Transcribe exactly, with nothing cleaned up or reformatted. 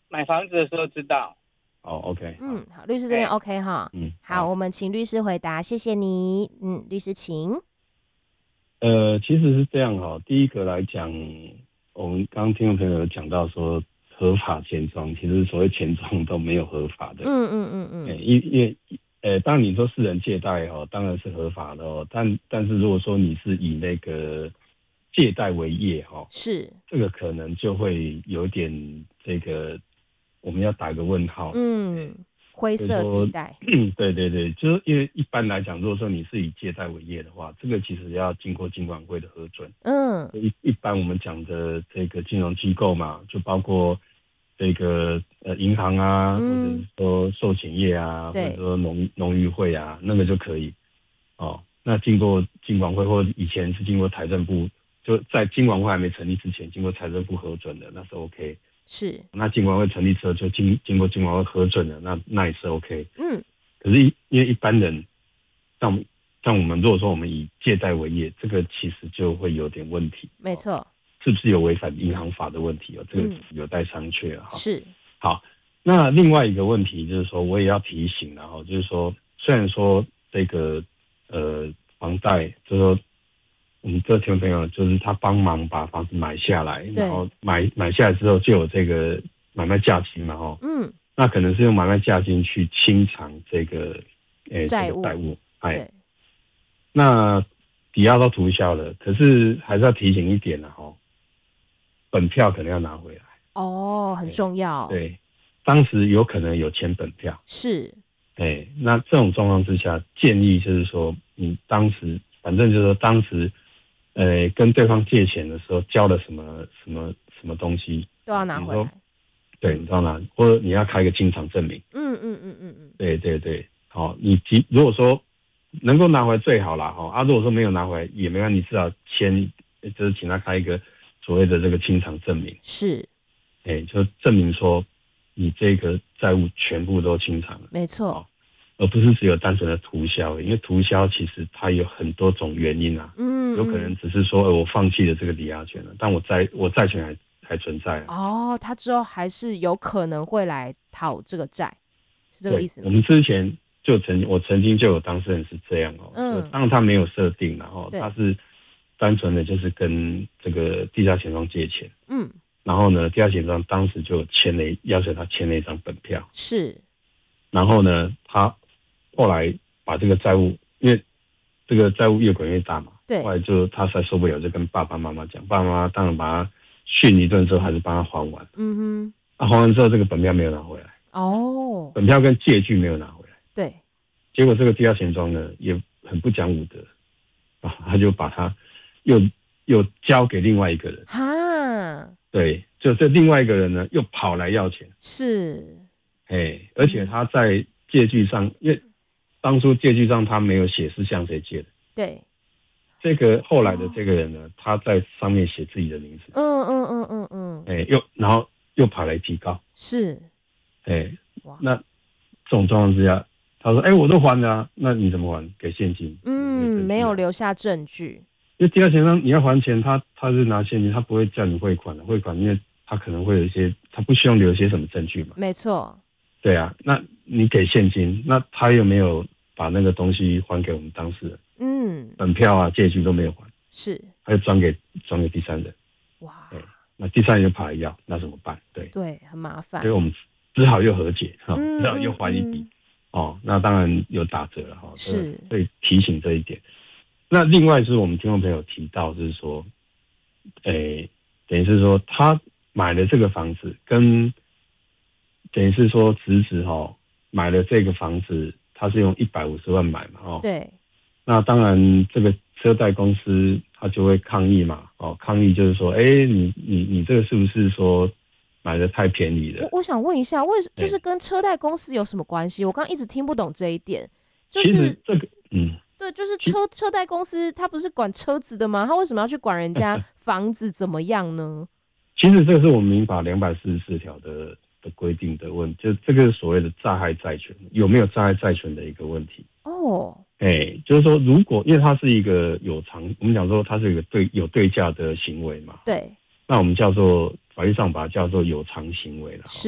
买房子的时候知道。 哦，OK， 嗯，好，律师这边 OK 哈。 嗯， 好，我们请律师回答，谢谢你。嗯，律师请。 呃，其实是这样哈。第一个来讲，我们刚刚听众朋友有讲到说，合法钱庄，其实所谓钱庄都没有合法的。 嗯嗯嗯嗯。 欸、因因为呃，当然你说私人借贷哦，当然是合法的哦。但但是如果说你是以那个借贷为业哈， 是这个可能就会有点这个，我们要打个问号。 嗯，灰色地带。 对对对，就是因为一般来讲，如果说你是以借贷为业的话，这个其实要经过金管会的核准。 嗯， 一一般我们讲的这个金融机构嘛，就包括这个呃银行啊，嗯、或者是说寿险业啊，或者说农农渔会啊，那个就可以。哦，那经过金管会或以前是经过财政部，就在金管会还没成立之前，经过财政部核准的，那是 OK。 是。 那金管会成立之后，就经经过金管会核准的，那那也是 OK。 嗯。 可是因为一般人，像像我们如果说我们以借贷为业，这个其实就会有点问题。 没错。 哦，是不是有违反银行法的问题哦？这个有待商榷啊。 是。 好，那另外一个问题就是说，我也要提醒，然后就是说，虽然说这个呃房贷，就是说我们这听众朋友就是他帮忙把房子买下来，然后买买下来之后就有这个买卖价金嘛，哈，嗯，那可能是用买卖价金去清偿这个诶债务，债务，哎，那抵押都涂销了，可是还是要提醒一点呢，哈，本票可能要拿回来。 哦，很重要。 对，当时有可能有签本票。是，哎，那这种状况之下，建议就是说，你当时反正就是说，当时，呃，跟对方借钱的时候交了什么什么什么东西， 都要拿回来。 对，你知道吗？或者你要开一个清偿证明。 嗯嗯嗯嗯嗯。 对对对，好，你即如果说能够拿回来最好啦，哈啊，如果说没有拿回来也没关系，至少签，就是请他开一个所谓的这个清偿证明。是。哎，就证明说你这个债务全部都清偿了， 没错， 而不是只有单纯的涂销。因为涂销其实它有很多种原因啊，嗯，有可能只是说，呃，我放弃了这个抵押权了，但我债我债权还还存在啊。 哦，他之后还是有可能会来讨这个债，是这个意思吗？ 我们之前就曾我曾经就有当事人是这样哦，嗯，当然他没有设定，然后他是单纯的就是跟这个地下钱庄借钱，嗯。然后呢，地下钱庄当时就签了，要求他签了一张本票。是。然后呢，他后来把这个债务，因为这个债务越滚越大嘛，对。后来就他才受不了，就跟爸爸妈妈讲，爸爸妈妈当然把他训一顿之后，还是帮他还完。嗯哼。啊，还完之后，这个本票没有拿回来。哦。本票跟借据没有拿回来。对。结果这个地下钱庄呢，也很不讲武德，啊，他就把他又又交给另外一个人。哈。对，就这另外一个人呢，又跑来要钱。是，哎，而且他在借据上，因为当初借据上他没有写是向谁借的。对，这个后来的这个人呢，哦，他在上面写自己的名字。嗯嗯嗯嗯嗯。哎，又然后又跑来提告。是，哎，那这种状况之下，他说：“哎，我都还了啊，那你怎么还？给现金？” 嗯，没有留下证据。 因为地下钱庄你要还钱，他他是拿现金，他不会叫你汇款的，汇款因为他可能会有一些，他不希望留一些什么证据嘛。 没错。对啊，那你给现金，那他又没有把那个东西还给我们当事人，嗯，本票啊、借据都没有还，是，他就转给转给第三人。哇，对，那第三人就跑来要，那怎么办？对， 对，很麻烦。 所以我们只好又和解哈，只好又还一笔。嗯、哦，那当然有打折了哈，是，所以提醒这一点。那另外是我们听众朋友提到，就是说，诶，等于是说他买了这个房子，跟等于是说侄子哈买了这个房子，他是用一百五十万买嘛，哦，对。那当然这个车贷公司他就会抗议嘛，哦，抗议就是说，哎，你你你这个是不是说买的太便宜了？ 我我想问一下，为就是跟车贷公司有什么关系？我刚刚一直听不懂这一点，就是其实这个嗯。 对，就是车车贷公司，他不是管车子的吗？他为什么要去管人家房子怎么样呢？ 其实这是我们民法两百四十四条的的规定的问题，就这个所谓的债害债权有没有债害债权的一个问题。哦，哎、欸，就是说，如果因为它是一个有偿，我们讲说它是一个对有对价的行为嘛，对，那我们叫做法律上把它叫做有偿行为了。